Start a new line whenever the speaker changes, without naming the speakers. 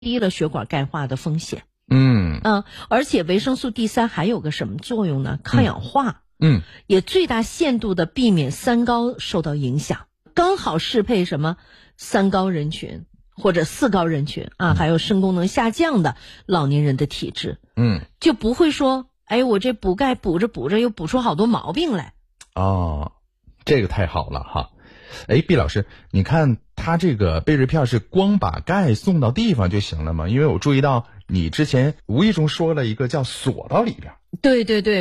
低了血管钙化的风险。而且维生素 D3 还有个什么作用呢？抗氧化。也最大限度的避免三高受到影响，刚好适配什么三高人群或者四高人群啊，还有肾功能下降的老年人的体质。就不会说我这补钙补着补着又补出好多毛病来。
这个太好了哈。毕老师，你看他这个贝瑞片是光把钙送到地方就行了吗？因为我注意到你之前无意中说了一个叫锁到里边。
对对对，